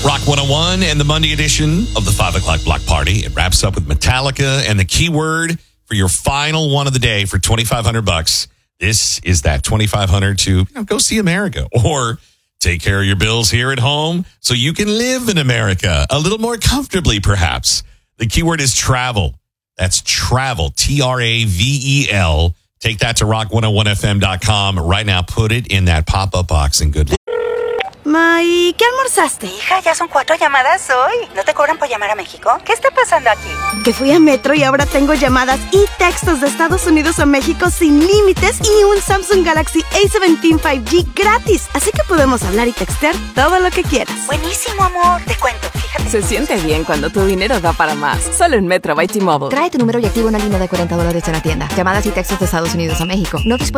Rock 101 and the Monday edition of the 5 o'clock block party. It wraps up with Metallica and the keyword for your final one of the day for $2,500. This is that $2,500 to go see America or take care of your bills here at home so you can live in America a little more comfortably, perhaps. The keyword is travel. That's travel, Travel. Take that to rock101fm.com right now. Put it in that pop-up box and good luck. May, ¿qué almorzaste? Hija, ya son 4 llamadas hoy. ¿No te cobran por llamar a México? ¿Qué está pasando aquí? Que fui a Metro y ahora tengo llamadas y textos de Estados Unidos a México sin límites y un Samsung Galaxy A17 5G gratis. Así que podemos hablar y textear todo lo que quieras. Buenísimo, amor. Te cuento, fíjate. Se siente bien cuando tu dinero da para más. Solo en Metro by T-Mobile. Trae tu número y activa una línea de $40 en la tienda. Llamadas y textos de Estados Unidos a México. No disponible.